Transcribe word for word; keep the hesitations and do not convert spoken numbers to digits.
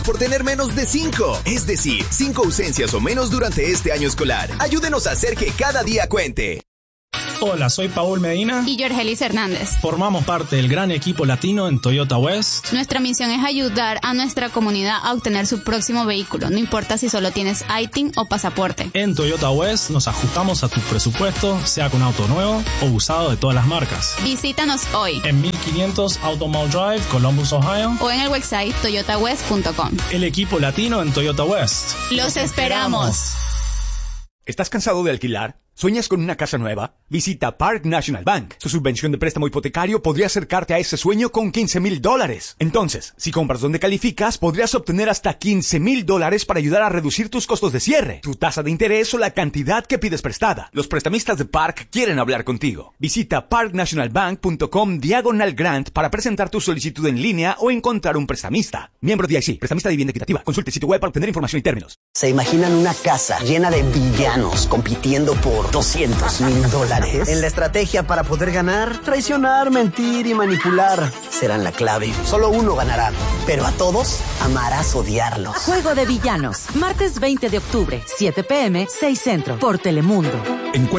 por tener menos de cinco, es decir, cinco ausencias o menos durante este año escolar. Ayúdenos a hacer que cada día cuente. Hola, soy Paul Medina y Jorgelis Hernández. Formamos parte del gran equipo latino en Toyota West. Nuestra misión es ayudar a nuestra comunidad a obtener su próximo vehículo, no importa si solo tienes I T I N o pasaporte. En Toyota West nos ajustamos a tu presupuesto, sea con auto nuevo o usado de todas las marcas. Visítanos hoy en mil quinientos Automall Drive, Columbus, Ohio, o en el website toyota west punto com. El equipo latino en Toyota West. ¡Los esperamos! ¿Estás cansado de alquilar? ¿Sueñas con una casa nueva? Visita Park National Bank. Su subvención de préstamo hipotecario podría acercarte a ese sueño con quince mil dólares. Entonces, si compras donde calificas, podrías obtener hasta quince mil dólares para ayudar a reducir tus costos de cierre, tu tasa de interés o la cantidad que pides prestada. Los prestamistas de Park quieren hablar contigo. Visita park national bank punto com diagonal grant para presentar tu solicitud en línea o encontrar un prestamista. Miembro D I C, prestamista de vivienda equitativa. Consulte el sitio web para obtener información y términos. ¿Se imaginan una casa llena de villanos compitiendo por doscientos mil dólares? En la estrategia para poder ganar, traicionar, mentir y manipular serán la clave. Solo uno ganará, pero a todos amarás odiarlos. Juego de Villanos, martes veinte de octubre, siete p m, seis Centro, por Telemundo. Encuentra